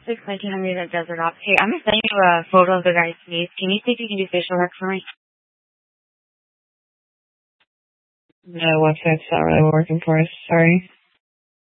61900 at Desert Ops. Hey, I'm gonna send you a photo of the guy's face. Can you see if you can do facial rec for me? The website's not really working for us. Sorry.